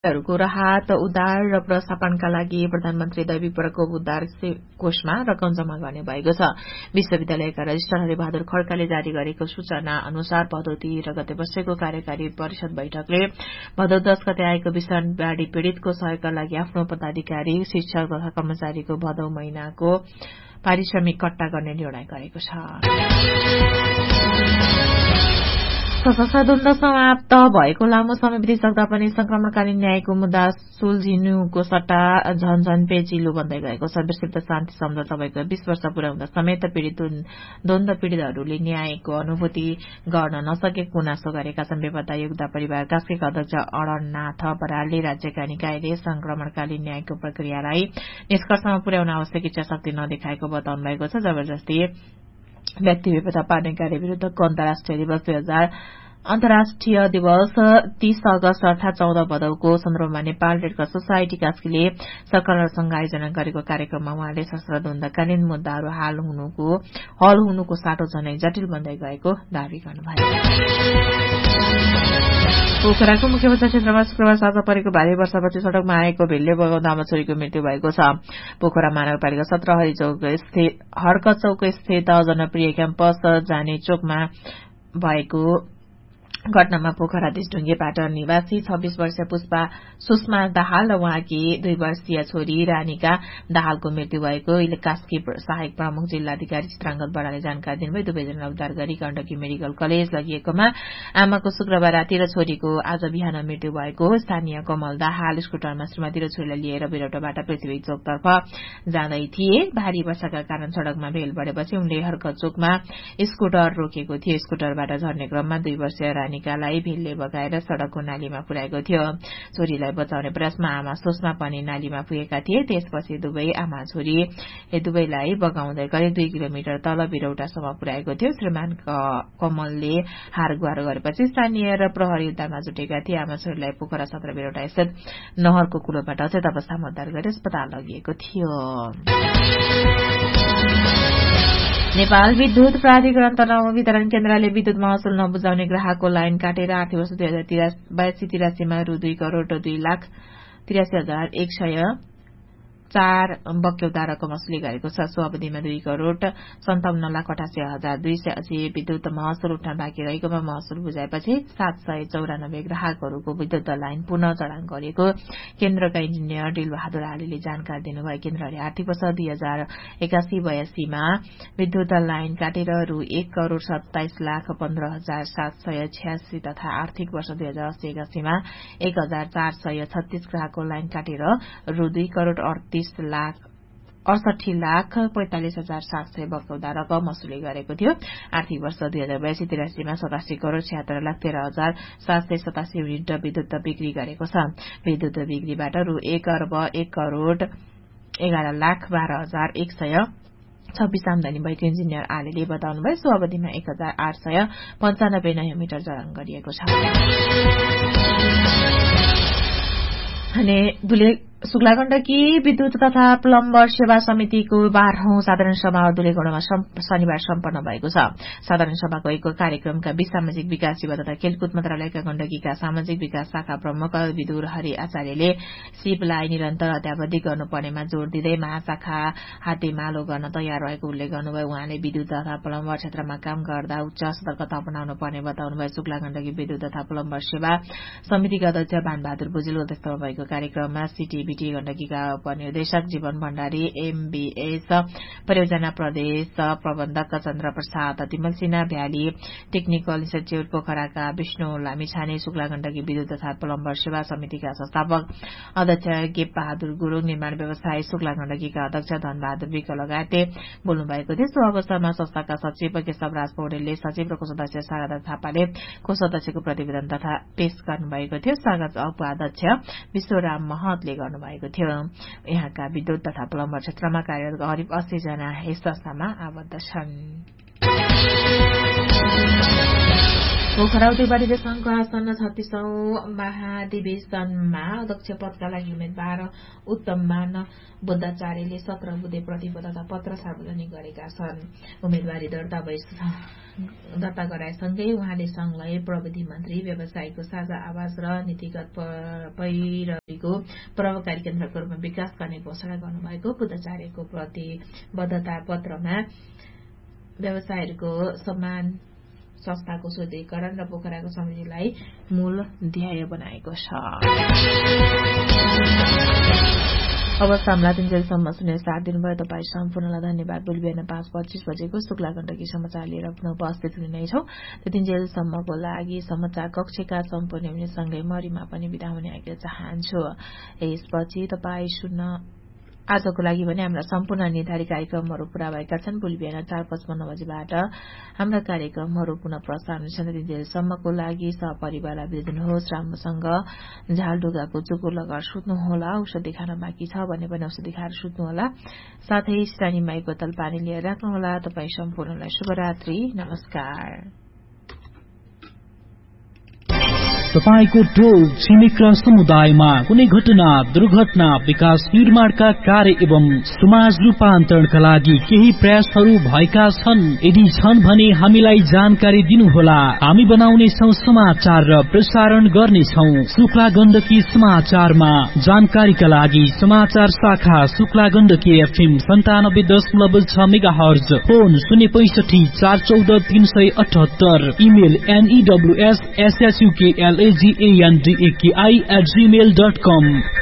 हरूको राहत उद्धार र व्यवस्थापनका लागि प्रधानमन्त्री दैवी प्रकोप उद्धार कोषमा रकम जम्मा गर्ने भएको छ। विश्वविद्यालयका रजिस्ट्रार हरिबहादुर खड्काले जारी गरेको सूचना अनुसार भदौ 13 गते बसेको कार्यकारी परिषद बैठकले भदौ 10 गते आएको भीषण बाढ़ी पीड़ितको सहयोगका लागि आफ्नो पदाधिकारी शिक्षक तथा कर्मचारीको भदौ महिनाको पारिश्रमिक कट्टा गर्ने निर्णय गरेको छ। सशस्त्र द्वन्द समाप्त भएको लामो समय बितिसक्दा पनि संक्रमणकालीन न्यायको मुद्दा सुल्झिनुको सट्टा झनझन पेचिलो बन्दै गएको छ। विस्तृत शान्ति सम्झौता भएको 20 वर्ष पूरा हुँदा समेत द्वन्द पीड़ितहरूले न्यायको अनुभूति गर्न नसकेको गुनासो गरेका छन्। बेपत्ता योद्धा परिवार कास्कीका अध्यक्ष अरणनाथ बरालले राज्यका निकायले संक्रमणकालीन न्यायको प्रक्रियालाई निष्कर्षमा पुर्याउन आवश्यक इच्छा शक्ति नदेखाएको बताउनु भएको छ। जबरजस्ती व्यक्ति बेपत्ता पार्ने कार्य विरूद्धको अन्तर्राष्ट्रिय दिवस 30 अगस्त अर्थात 14 भदौको सन्दर्भमा नेपाल रेड क्रस सोसाइटी कास्कीले सरकारसँग आयोजना गरेको कार्यक्रममा उहाँले सशस्त्र द्वन्द्वकालीन मुद्दाहरू हल हुनुको साटो झनै जटिल बन्दै गएको दावी गर्नुभयो। पोखराको मुख्य बजार क्षेत्रमा शुक्रबार साँझ परेको भारी वर्षापछि सड़कमा आएको भेलले बगाउँदा आमा छोरीको मृत्यु भएको छ। पोखरा महानगरपालिका 17 हर्कचौक स्थित जनप्रिय क्याम्पस जाने चोकमा भएको घटनामा पोखरा देशढुङ्गेबाट निवासी 26 वर्षीय पुष्पा सुषमा दाहाल र उहाँकी 2 वर्षीय छोरी रानिका दाहालको मृत्यु भएको कास्की सहायक प्रमुख जिल्लाधिकारी चित्राङ्गद बडाले जानकारी दिनुभयो। दुवैजनालाई उद्धार गरी गण्डकी मेडिकल कलेज लगिएकोमा आमाको शुक्रबार राति र छोरीको आज बिहान मृत्यु भएको। स्थानीय कमल दाहाल स्कुटरमा श्रीमती र छोरीलाई लिएर बिरौटाबाट पृथ्वी चोकतर्फ जाँदै थिए। भारी वर्षाका कारण सड़कमा भेल बढेपछि उनले हर्कत चोकमा स्कुटर रोकेको थियो। स्कुटरबाट झर्ने क्रममा 2 वर्षीय रानिकालाई भेलले बगाएर सड़कको नालीमा पुर्याएको थियो। छोरीलाई बचाउने प्रयासमा आमा सुषमा पनि नालीमा पुगेका थिए। त्यसपछि दुवै आमा छोरी दुवैलाई बगाउँदै करिब 2 किलोमिटर तल बिरौटासम्म पुर्याएको थियो। श्रीमान कमलले हार गुहार गरेपछि स्थानीय र प्रहरी उद्धारमा जुटेका थिए। आमा छोरीलाई पोखरा 17 बिरौटा स्थित नहरको कुलोबाट अचेत अवस्थामा उद्धार गरी अस्पताल लगिएको थियो। नेपाल विद्युत प्राधिकरण तनहुँ वितरण केन्द्रले विद्युत महसुल नबुझाउने ग्राहकको लाइन काटेर आर्थिक वर्ष 2082-83 मा रु 2 करोड़ 2,83,104 बक्यौता रकम वसूली गरेको छ। सो अवधिमा 2 करोड़ 57,88,280 विद्युत महसुल उठ्न बाँकी रहेकोमा महसुल बुझाएपछि 794 ग्राहकहरूको विद्युत लाइन पुनः जडान गरिएको केन्द्रका इन्जिनियर दिलबहादुर आलीले जानकारी दिनुभयो। केन्द्रले आर्थिक वर्ष 2081-82 मा विद्युत लाइन काटेर रु 1 करोड़ 27,15,786 तथा आर्थिक वर्ष 2080-81 मा 1,436 ग्राहकको लाइन काटेर रु 2 करोड़ 68,45,700 बक्यौता रकम वसूली गरेको थियो। आर्थिक वर्ष 2082-83 मा 87 करोड़ 76,13,787 युनिट विद्युत बिक्री गरेको छ। विद्युत बिक्रीबाट रु 1 अर्ब 1 करोड़ 11,12,126 आमदानी भएको इन्जिनियर आलीले बताउनुभयो। सो अवधिमा 1,895 नयाँ मिटर जडान गरिएको छ। शुक्लागण्डकी विद्युत तथा प्लम्बर सेवा समितिको 12औं साधारण सभा दुलेगौंडामा शनिबार सम्पन्न भएको छ। साधारण सभाको एक कार्यक्रमका बीच सामाजिक विकास सेवा तथा खेलकुद मन्त्रालयका गण्डकीका सामाजिक विकास शाखा प्रमुख विदुर हरि आचार्यले सिपलाई निरन्तर अद्यावधि गर्नुपर्नेमा जोड़ दिँदै महाशाखा हातेमालो गर्न तयार रहेको उल्लेख गर्नुभयो। उहाँले विद्युत तथा प्लम्बर क्षेत्रमा काम गर्दा उच्च सतर्कता अपनाउनु पर्ने बताउनुभयो। शुक्लागण्डकी विद्युत तथा प्लम्बर सेवा समितिका अध्यक्ष भानबहादुर बुजिलको अध्यक्षतामा भएको कार्यक्रममा सीटीबीटी गण्डकीका उपनिर्देशक जीवन भण्डारी, एमबीएस परियोजना प्रदेश प्रबन्धक चन्द्र प्रसाद तिमल Sinha, valley technical institute पोखराका Vishnu Lamichhane, शुक्लागण्डकी विद्युत तथा प्लम्बर सेवा समितिका संस्थापक अध्यक्ष गेप बहादुर गुरूङ, निर्माण व्यवसायी शुक्लागण्डकीका अध्यक्ष धनबहादुर विक लगायतले बोल्नु भएको थियो। सो अवसरमा संस्थाका सचिव केशवराज पौडेलले, सचिव र कोषाध्यक्ष शारदा थापाले कोषाध्यक्षको प्रतिवेदन तथा पेश गर्नुभएको थियो। स्वागत उपाध्यक्ष विश्वराम महतले गर्नुभएको थियो। यहाँका विद्युत तथा प्लम्बर क्षेत्रमा कार्यरत करिब 80 जना यस संस्थामा आबद्ध छन्। पोखरा उद्योगवादी संघको आसन्न 36औं महाधिवेशनमा अध्यक्ष पदका लागि उम्मेद्वार उत्तम मान बुद्धाचार्यले 17 बुँदे प्रतिबद्धता पत्र सार्वजनिक गरेका छन्। उम्मेद्वारी दर्ता गराएसँगै उहाँले संघलाई प्रविधि मन्त्री, व्यवसायको साझा आवाज र नीतिगत पैरवीको प्रभावकारी केन्द्रको रूपमा विकास गर्ने घोषणा गर्नुभएको बुद्धाचार्यको प्रतिबद्धता पत्रमा व्यवसायहरूको समान संस्थाको शुद्धिकरण र पोखराको समृद्धिलाई मूल ध्येय बनाएको छ। अब सामला 3 जेलसम्म सुने 7 दिन भयो। तपाईँ सम्पूर्णलाई धन्यवाद। भोलि बिहान 5:25 बजेको शुक्ला गण्डकी समाचार लिएर पुनः उपस्थित हुने नै छौं। 3 जेलसम्मको लागि समाचार कक्षका सम्पूर्ण हुनेसँगै मरिमा पनि बिदा हुने आज्ञा चाहन्छु। यसपछि तपाईँ सुन्न आजको लागि भने हाम्रा सम्पूर्ण निर्धारित कार्यक्रमहरू पूरा भएका छन्। भोलि बिहान 4:55 बजेबाट हाम्रा कार्यक्रमहरू पुनः प्रसारण हुनेछन्। 3 जेलसम्मको लागि सहपरिवारलाई बिदा दिनुहोस्। राम्रोसँग झालडुगाको चुको लगाएर सुत्नुहोला। औषधि खान बाँकी छ भने पनि औषधि खाएर सुत्नुहोला। साथै सिरानी माई बोतल पानी लिएर राख्नुहोला। तपाईँ सम्पूर्णलाई शुभरात्रि। नमस्कार। तपाईको टोल छिमेक र समुदायमा कुनै घटना, दुर्घटना, विकास निर्माणका कार्य एवं समाज रूपान्तरणका लागि केही प्रयासहरू भएका छन्? यदि छन् भने हामीलाई जानकारी दिनुहोला। हामी बनाउनेछौं समाचार र प्रसारण गर्नेछौं। शुक्ला गण्डकी समाचारमा जानकारीका लागि समाचार शाखा Shukla Gandaki FM 97.6 megahertz, phone 065 414 378, email news@gmail.com।